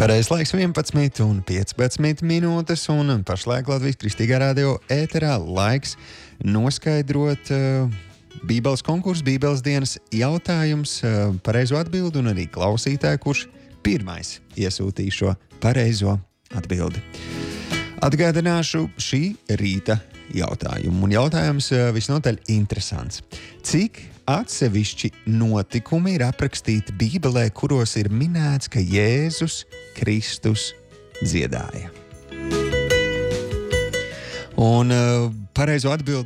Pareizais laiks 11:15 minūtes, un pašlaik Latvijas Kristīgā radio ēterā laiks noskaidrot Bībeles konkursu, Bībeles dienas jautājums, pareizo atbildi, un arī klausītāju, kurš pirmais iesūtīja šo pareizo atbildi. Atgādināšu šī rīta jautājumu, un jautājums visnotaļ interesants. Cik atsevišķi notikumi ir aprakstīti Bībelē, kuros ir minēts, ka Jēzus Kristus dziedāja? Un pareizo atbildi